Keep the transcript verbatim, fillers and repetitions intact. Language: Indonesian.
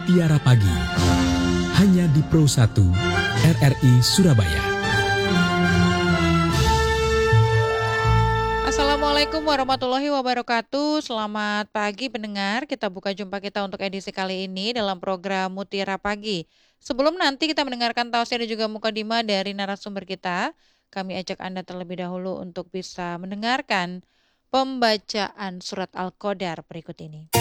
Mutiara Pagi, hanya di Pro satu R R I Surabaya. Assalamualaikum warahmatullahi wabarakatuh. Selamat pagi pendengar. Kita buka jumpa kita untuk edisi kali ini dalam program Mutiara Pagi. Sebelum nanti kita mendengarkan tausiah dan juga mukadimah dari narasumber kita, kami ajak Anda terlebih dahulu untuk bisa mendengarkan pembacaan surat Al-Qadar berikut ini.